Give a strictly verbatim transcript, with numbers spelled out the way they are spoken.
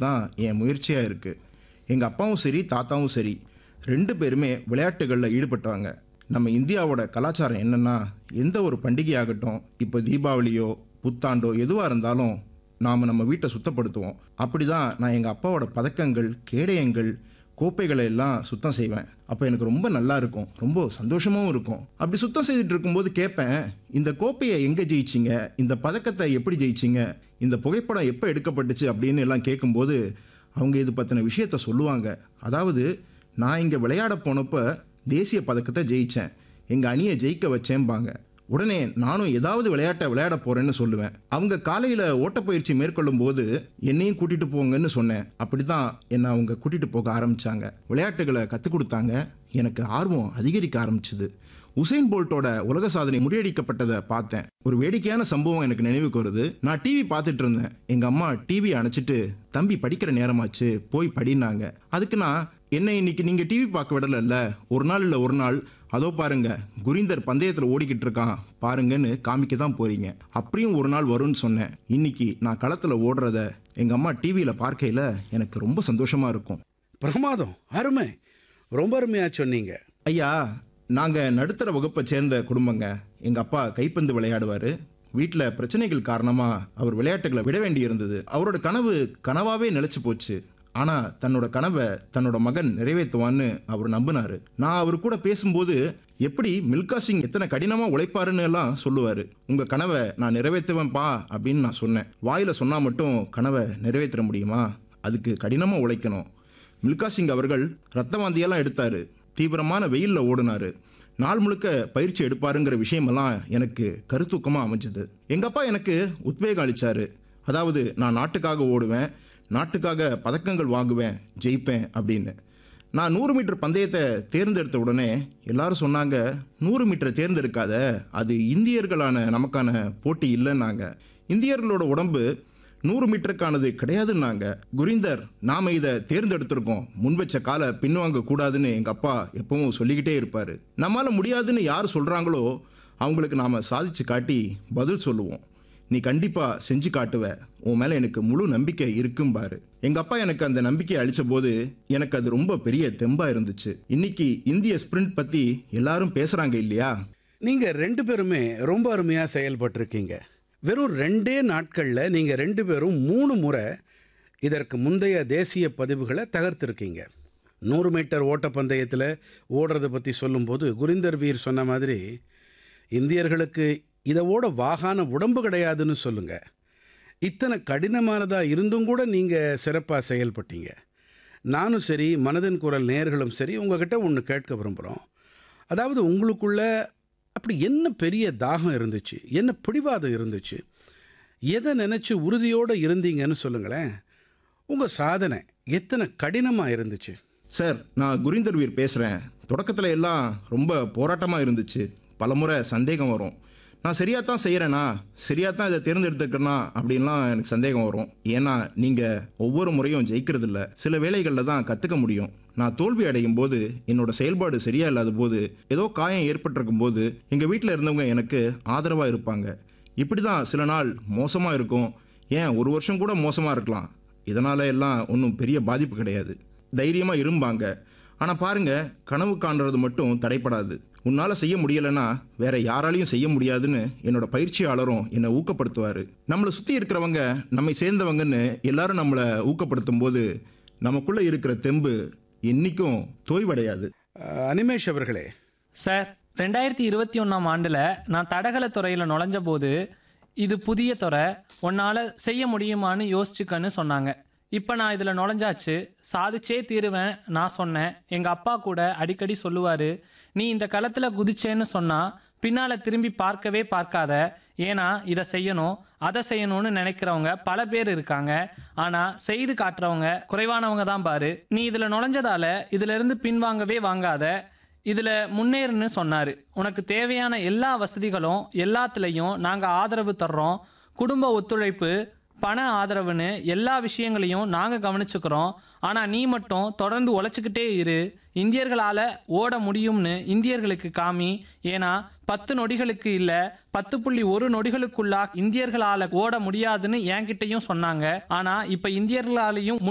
தான் என் முயற்சியாக இருக்குது. எங்கள் அப்பாவும் சரி தாத்தாவும் சரி ரெண்டு பேருமே விளையாட்டுகளில் ஈடுபட்டவங்க. நம்ம இந்தியாவோட கலாச்சாரம் என்னென்னா, எந்த ஒரு பண்டிகையாகட்டும், இப்போ தீபாவளியோ புத்தாண்டோ எதுவாக இருந்தாலும் நாம் நம்ம வீட்டை சுத்தப்படுத்துவோம். அப்படி தான் நான் எங்கள் அப்பாவோட பதக்கங்கள், கேடயங்கள், கோப்பைகளை எல்லாம் சுத்தம் செய்வேன். அப்போ எனக்கு ரொம்ப நல்லா இருக்கும், ரொம்ப சந்தோஷமாகவும் இருக்கும். அப்படி சுத்தம் செய்துட்டு இருக்கும்போது கேட்பேன், இந்த கோப்பையை எங்கே ஜெயிச்சிங்க, இந்த பதக்கத்தை எப்படி ஜெயிச்சிங்க, இந்த புகைப்படம் எப்போ எடுக்கப்பட்டுச்சு அப்படின்னு எல்லாம் கேட்கும்போது அவங்க இது பற்றின விஷயத்த சொல்லுவாங்க. அதாவது, நான் இங்கே விளையாட போனப்போ தேசிய பதக்கத்தை ஜெயித்தேன், எங்கள் அணியை ஜெயிக்க வச்சேன்பாங்க. உடனே நானும் ஏதாவது விளையாட்டை விளையாட போகிறேன்னு சொல்லுவேன். அவங்க காலையில் ஓட்டப்பயிற்சி மேற்கொள்ளும் போது என்னையும் கூட்டிகிட்டு போங்கன்னு சொன்னேன். அப்படி தான் என்னை அவங்க கூட்டிகிட்டு போக ஆரம்பித்தாங்க. விளையாட்டுகளை கற்றுக் கொடுத்தாங்க. எனக்கு ஆர்வம் அதிகரிக்க ஆரம்பிச்சுது. உசைன் போல்ட்டோட உலக சாதனை முறியடிக்கப்பட்டதை பார்த்தேன். ஒரு வேடிக்கையான சம்பவம் எனக்கு நினைவுக்கு வருது. நான் டிவி பார்த்துட்டு இருந்தேன். எங்கள் அம்மா டிவியை அணைச்சிட்டு, தம்பி படிக்கிற நேரமாச்சு, போய் படினாங்க. அதுக்கு நான், என்ன இன்னைக்கு நீங்கள் டிவி பார்க்க விடலைல்ல, ஒரு நாள் இல்லை ஒரு நாள் அதோ பாருங்க குரிந்தர் பந்தயத்தில் ஓடிக்கிட்டு இருக்கான் பாருங்கன்னு காமிக்க தான் போறீங்க, அப்படியும் ஒரு நாள் வரும்னு சொன்னேன். இன்னைக்கு நான் களத்தில் ஓடுறத எங்கள் அம்மா டிவியில் பார்க்கையில் எனக்கு ரொம்ப சந்தோஷமா இருக்கும். பிரமாதம், அருமை, ரொம்ப அருமையா சொன்னீங்க. ஐயா, நாங்கள் நடுத்தர வகுப்பை சேர்ந்த குடும்பங்க. எங்கள் அப்பா கைப்பந்து விளையாடுவார். வீட்டில் பிரச்சனைகள் காரணமாக அவர் விளையாட்டுகளை விட வேண்டி இருந்தது. அவரோட கனவு கனவாகவே நிலைச்சு போச்சு. ஆனால் தன்னோட கனவை தன்னோட மகன் நிறைவேற்றுவான்னு அவர் நம்பினார். நான் அவர் கூட பேசும்போது, எப்படி மில்கா சிங் எத்தனை கடினமாக உழைப்பாருன்னு எல்லாம் சொல்லுவார். உங்கள் கனவை நான் நிறைவேற்றுவேன்ப்பா அப்படின்னு நான் சொன்னேன். வாயில் சொன்னால் மட்டும் கனவை நிறைவேற்ற முடியுமா? அதுக்கு கடினமாக உழைக்கணும். மில்கா சிங் அவர்கள் ரத்த வாந்தியெல்லாம் எடுத்தார், தீவிரமான வெயிலில் ஓடினார், நாள் முழுக்க பயிற்சி எடுப்பாருங்கிற விஷயமெல்லாம் எனக்கு கருத்தூக்கமாக அமைஞ்சுது. எங்கள் அப்பா எனக்கு உத்வேகம் அளித்தார். அதாவது, நான் நாட்டுக்காக ஓடுவேன், நாட்டுக்காக பதக்கங்கள் வாங்குவேன், ஜெயிப்பேன் அப்படின்னு. நான் நூறு மீட்டர் பந்தயத்தை தேர்ந்தெடுத்த உடனே எல்லாரும் சொன்னாங்க, நூறு மீட்டரை தேர்ந்தெடுக்காத, அது இந்தியர்களான நமக்கான போட்டி இல்லைன்னாங்க. இந்தியர்களோட உடம்பு நூறு மீட்டருக்கானது கிடையாதுன்னாங்க. குரிந்தர், நாம் இதை தேர்ந்தெடுத்திருக்கோம், முன் வச்ச காலை பின்வாங்க கூடாதுன்னு எங்கள் அப்பா எப்பவும் சொல்லிக்கிட்டே இருப்பார். நம்மளால் முடியாதுன்னு யார் சொல்கிறாங்களோ அவங்களுக்கு நாம் சாதிச்சு காட்டி பதில் சொல்லுவோம். நீ கண்டிப்பாக செஞ்சு காட்டுவ, உன் மேலே எனக்கு முழு நம்பிக்கை இருக்கும்பாரு. எங்கள் அப்பா எனக்கு அந்த நம்பிக்கையை அளித்த போது எனக்கு அது ரொம்ப பெரிய தெம்பாக இருந்துச்சு. இன்னைக்கு இந்திய ஸ்பிரிண்ட் பற்றி எல்லாரும் பேசுகிறாங்க இல்லையா? நீங்கள் ரெண்டு பேருமே ரொம்ப அருமையாக செயல்பட்டிருக்கீங்க. வெறும் ரெண்டே நாட்களில் நீங்கள் ரெண்டு பேரும் மூணு முறை இதற்கு முந்தைய தேசிய பதிவுகளை தகர்த்திருக்கீங்க. நூறு மீட்டர் ஓட்டப்பந்தயத்தில் ஓடுறதை பற்றி சொல்லும்போது குரிந்தர் வீர் சொன்ன மாதிரி, இந்தியர்களுக்கு இதை ஓட வாகான உடம்பு கிடையாதுன்னு சொல்லுங்க. இத்தனை கடினமானதாக இருந்தும் கூட நீங்கள் சிறப்பாக செயல்பட்டீங்க. நானும் சரி, மனதின் குரல் நேயர்களும் சரி, உங்ககிட்ட ஒன்று கேட்க விரும்புகிறோம். அதாவது, உங்களுக்குள்ள அப்படி என்ன பெரிய தாகம் இருந்துச்சு, என்ன பிடிவாதம் இருந்துச்சு, எதை நினச்சி உறுதியோடு இருந்தீங்கன்னு சொல்லுங்களேன். உங்கள் சாதனை எத்தனை கடினமாக இருந்துச்சு? சார், நான் குரிந்தர் வீர் பேசுகிறேன். தொடக்கத்தில் எல்லாம் ரொம்ப போராட்டமாக இருந்துச்சு. பலமுறை சந்தேகம் வரும். நான் சரியாக தான் செய்கிறேனா, சரியாக தான் இதை தேர்ந்தெடுத்துக்கிறேனா அப்படின்லாம் எனக்கு சந்தேகம் வரும். ஏன்னா நீங்கள் ஒவ்வொரு முறையும் ஜெயிக்கிறதில்ல, சில வேளைகளில் தான் கற்றுக்க முடியும். நான் தோல்வி அடையும் போது, என்னோட செயல்பாடு சரியா இல்லாத போது, ஏதோ காயம் ஏற்பட்டிருக்கும் போது எங்கள் வீட்டில் இருந்தவங்க எனக்கு ஆதரவாக இருப்பாங்க. இப்படி தான் சில நாள் மோசமாக இருக்கும், ஏன் ஒரு வருஷம் கூட மோசமாக இருக்கலாம். இதனால் எல்லாம் ஒன்றும் பெரிய பாதிப்பு கிடையாது, தைரியமாக இரும்பாங்க. ஆனால் பாருங்கள், கனவு காண்றது மட்டும் தடைப்படாது. உன்னால் செய்ய முடியலைன்னா வேற யாராலையும் செய்ய முடியாதுன்னு என்னோட பயிற்சியாளரும் என்னை ஊக்கப்படுத்துவார். நம்மளை சுற்றி இருக்கிறவங்க நம்மை சேர்ந்தவங்கன்னு எல்லாரும் நம்மளை ஊக்கப்படுத்தும் போது நமக்குள்ளே இருக்கிற தெம்பு என்றைக்கும் தோய்வடையாது. அனிமேஷ் அவர்களே. சார், ரெண்டாயிரத்தி இருபத்தி ஒன்றாம் ஆண்டில் நான் தடகள துறையில் நுழைஞ்ச போது, இது புதிய துறை, உன்னால் செய்ய முடியுமான்னு யோசிச்சுக்கன்னு சொன்னாங்க. இப்போ நான் இதில் நுழைஞ்சாச்சு, சாதிச்சே தீருவேன் நான் சொன்னேன். எங்கள் அப்பா கூட அடிக்கடி சொல்லுவார், நீ இந்த களத்தில் குதிச்சேன்னு சொன்னால் பின்னால் திரும்பி பார்க்கவே பார்க்காத, ஏன்னா இதை செய்யணும் அதை செய்யணும்னு நினைக்கிறவங்க பல பேர் இருக்காங்க, ஆனால் செய்து காட்டுறவங்க குறைவானவங்க தான் பாரு. நீ இதில் நுழைஞ்சதால இதிலிருந்து பின்வாங்கவே வாங்காத, இதில் முன்னேறுன்னு சொன்னார். உனக்கு தேவையான எல்லா வசதிகளும் எல்லாத்துலேயும் நாங்கள் ஆதரவு தர்றோம். குடும்ப ஒத்துழைப்பு, பண ஆதரவுன்னு எல்லா விஷயங்களையும் நாங்கள் கவனிச்சுக்கிறோம். ஆனால் நீ மட்டும் தொடர்ந்து உழைச்சிக்கிட்டே இரு. இந்தியர்களால் ஓட முடியும்னு இந்தியர்களுக்கு காமி. ஏன்னா பத்து நொடிகளுக்கு இல்லை, பத்து புள்ளி ஒரு நொடிகளுக்குள்ளா இந்தியர்களால் ஓட முடியாதுன்னு என்கிட்டையும் சொன்னாங்க. ஆனால் இப்போ இந்தியர்களாலையும்